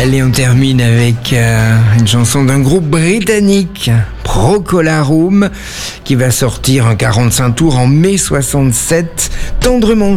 Allez, on termine avec une chanson d'un groupe britannique, Procolarum, qui va sortir un 45 tours en mai 67, Tendrement